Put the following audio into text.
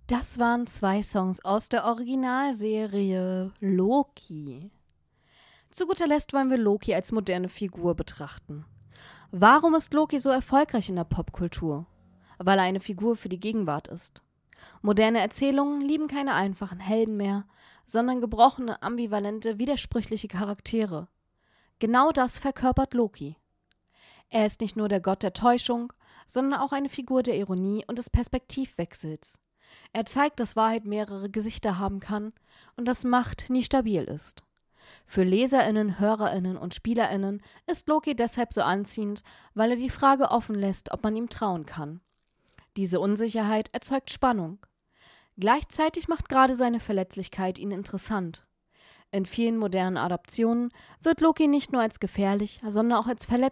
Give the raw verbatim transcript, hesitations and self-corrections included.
Das waren zwei Songs aus der Originalserie Loki. Zu guter Letzt wollen wir Loki als moderne Figur betrachten. Warum ist Loki so erfolgreich in der Popkultur? Weil er eine Figur für die Gegenwart ist. Moderne Erzählungen lieben keine einfachen Helden mehr, sondern gebrochene, ambivalente, widersprüchliche Charaktere. Genau das verkörpert Loki. Er ist nicht nur der Gott der Täuschung, sondern auch eine Figur der Ironie und des Perspektivwechsels. Er zeigt, dass Wahrheit mehrere Gesichter haben kann und dass Macht nie stabil ist. Für LeserInnen, HörerInnen und SpielerInnen ist Loki deshalb so anziehend, weil er die Frage offen lässt, ob man ihm trauen kann. Diese Unsicherheit erzeugt Spannung. Gleichzeitig macht gerade seine Verletzlichkeit ihn interessant. In vielen modernen Adaptionen wird Loki nicht nur als gefährlich, sondern auch als verletzlich